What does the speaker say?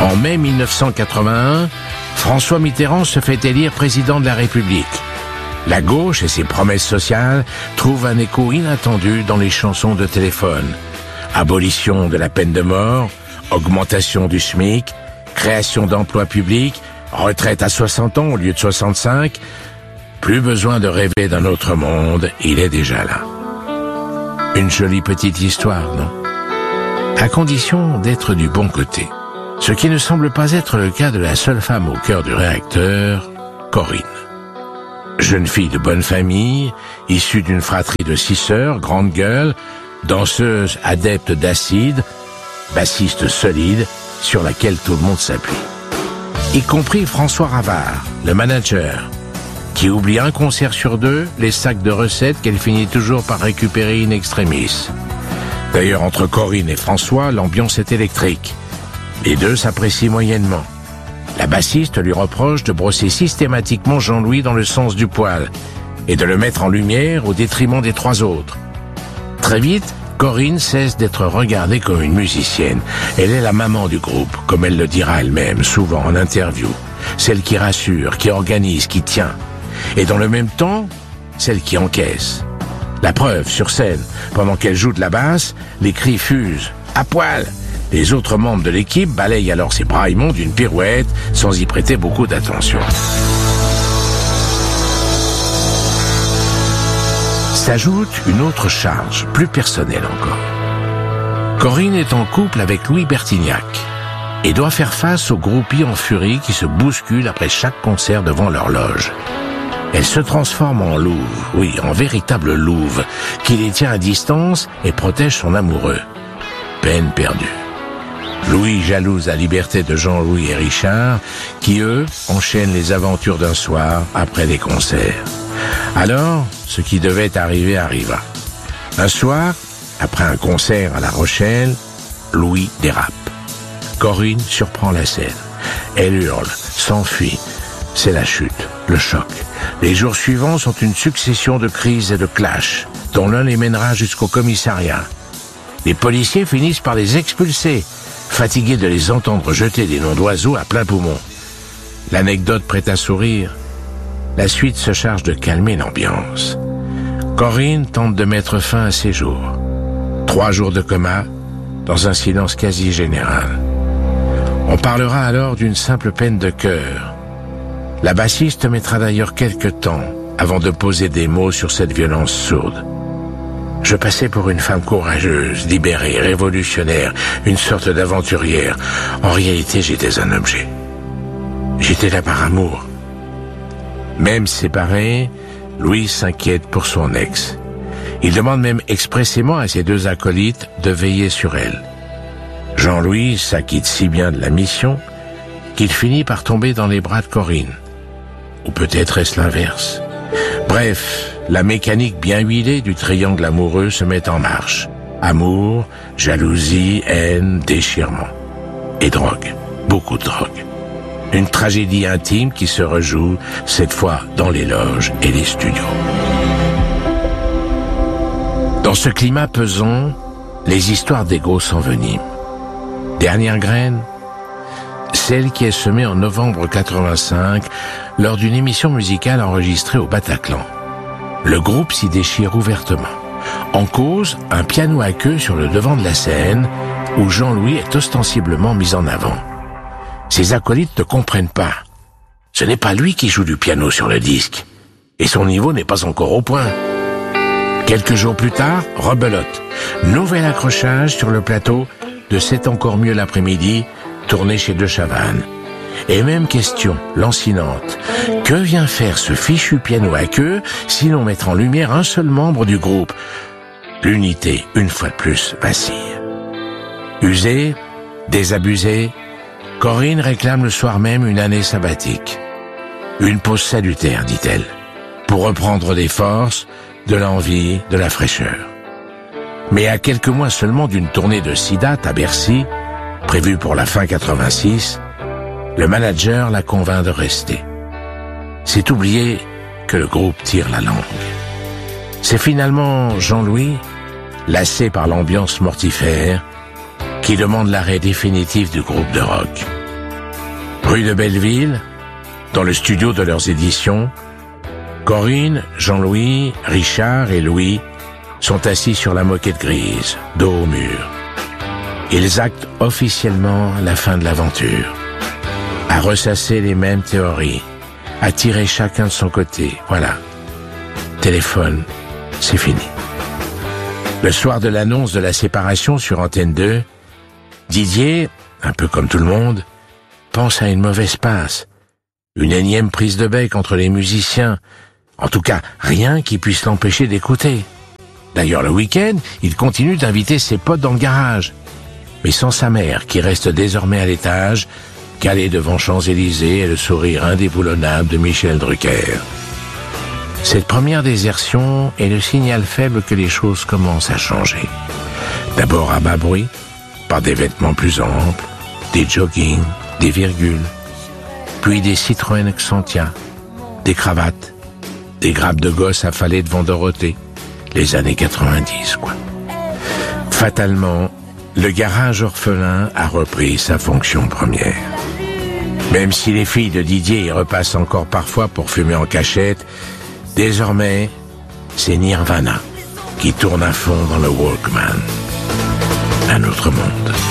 En mai 1981, François Mitterrand se fait élire président de la République. La gauche et ses promesses sociales trouvent un écho inattendu dans les chansons de téléphone. Abolition de la peine de mort, augmentation du SMIC, création d'emplois publics, retraite à 60 ans au lieu de 65. Plus besoin de rêver d'un autre monde, il est déjà là. Une jolie petite histoire, non? À condition d'être du bon côté. Ce qui ne semble pas être le cas de la seule femme au cœur du réacteur, Corinne. Jeune fille de bonne famille, issue d'une fratrie de 6 sœurs, grande gueule, danseuse adepte d'acide, bassiste solide, sur laquelle tout le monde s'appuie. Y compris François Ravard, le manager, qui oublie un concert sur 2, les sacs de recettes qu'elle finit toujours par récupérer in extremis. D'ailleurs, entre Corinne et François, l'ambiance est électrique. Les deux s'apprécient moyennement. La bassiste lui reproche de brosser systématiquement Jean-Louis dans le sens du poil et de le mettre en lumière au détriment des 3 autres. Très vite, Corinne cesse d'être regardée comme une musicienne. Elle est la maman du groupe, comme elle le dira elle-même, souvent en interview. Celle qui rassure, qui organise, qui tient. Et dans le même temps, celle qui encaisse. La preuve, sur scène, pendant qu'elle joue de la basse, les cris fusent. À poil! Les autres membres de l'équipe balayent alors ses braillements d'une pirouette sans y prêter beaucoup d'attention. S'ajoute une autre charge, plus personnelle encore. Corinne est en couple avec Louis Bertignac et doit faire face aux groupies en furie qui se bousculent après chaque concert devant leur loge. Elle se transforme en louve, oui, en véritable louve, qui les tient à distance et protège son amoureux. Peine perdue. Louis jalouse la liberté de Jean-Louis et Richard, qui, eux, enchaînent les aventures d'un soir après les concerts. Alors, ce qui devait arriver arriva. Un soir, après un concert à La Rochelle, Louis dérape. Corinne surprend la scène. Elle hurle, s'enfuit. C'est la chute, le choc. Les jours suivants sont une succession de crises et de clashs, dont l'un les mènera jusqu'au commissariat. Les policiers finissent par les expulser, fatigués de les entendre jeter des noms d'oiseaux à plein poumon. L'anecdote prête à sourire. La suite se charge de calmer l'ambiance. Corinne tente de mettre fin à ses jours. 3 jours de coma, dans un silence quasi général. On parlera alors d'une simple peine de cœur. La bassiste mettra d'ailleurs quelque temps avant de poser des mots sur cette violence sourde. Je passais pour une femme courageuse, libérée, révolutionnaire, une sorte d'aventurière. En réalité, j'étais un objet. J'étais là par amour. Même séparé, Louis s'inquiète pour son ex. Il demande même expressément à ses 2 acolytes de veiller sur elle. Jean-Louis s'acquitte si bien de la mission qu'il finit par tomber dans les bras de Corinne. Ou peut-être est-ce l'inverse. Bref, la mécanique bien huilée du triangle amoureux se met en marche. Amour, jalousie, haine, déchirement. Et drogue. Beaucoup de drogue. Une tragédie intime qui se rejoue, cette fois dans les loges et les studios. Dans ce climat pesant, les histoires d'ego s'enveniment. Dernière graine, celle qui est semée en novembre 85 lors d'une émission musicale enregistrée au Bataclan. Le groupe s'y déchire ouvertement. En cause, un piano à queue sur le devant de la scène où Jean-Louis est ostensiblement mis en avant. Ses acolytes ne comprennent pas. Ce n'est pas lui qui joue du piano sur le disque. Et son niveau n'est pas encore au point. Quelques jours plus tard, rebelote. Nouvel accrochage sur le plateau de C'est encore mieux l'après-midi, tourné chez De Chavannes. Et même question, lancinante. Que vient faire ce fichu piano à queue, sinon mettre en lumière un seul membre du groupe? L'unité, une fois de plus, vacille. Usée, désabusée, Corinne réclame le soir même une année sabbatique. Une pause salutaire, dit-elle, pour reprendre des forces, de l'envie, de la fraîcheur. Mais à quelques mois seulement d'une tournée de 6 dates à Bercy, prévue pour la fin 86, le manager la convainc de rester. C'est oublier que le groupe tire la langue. C'est finalement Jean-Louis, lassé par l'ambiance mortifère, qui demande l'arrêt définitif du groupe de rock. Rue de Belleville, dans le studio de leurs éditions, Corinne, Jean-Louis, Richard et Louis sont assis sur la moquette grise, dos au mur. Ils actent officiellement la fin de l'aventure. À ressasser les mêmes théories, à tirer chacun de son côté, voilà. Téléphone, c'est fini. Le soir de l'annonce de la séparation sur Antenne 2, Didier, un peu comme tout le monde, pense à une mauvaise passe. Une énième prise de bec entre les musiciens. En tout cas, rien qui puisse l'empêcher d'écouter. D'ailleurs, le week-end, il continue d'inviter ses potes dans le garage. Mais sans sa mère, qui reste désormais à l'étage, calée devant Champs-Élysées et le sourire indéboulonnable de Michel Drucker. Cette première désertion est le signal faible que les choses commencent à changer. D'abord à bas bruit, par des vêtements plus amples, des joggings, des virgules, puis des Citroën Xantia, des cravates, des grappes de gosses affalées devant Dorothée, les années 90, quoi. Fatalement, le garage orphelin a repris sa fonction première. Même si les filles de Didier y repassent encore parfois pour fumer en cachette, désormais, c'est Nirvana qui tourne à fond dans le Walkman. Un autre monde.